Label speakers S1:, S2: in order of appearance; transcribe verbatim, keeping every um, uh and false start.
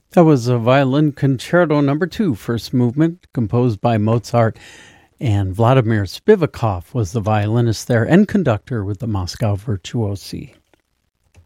S1: That was a Violin Concerto Number Two, first movement, composed by Mozart, and Vladimir Spivakov was the violinist there and conductor with the Moscow Virtuosi.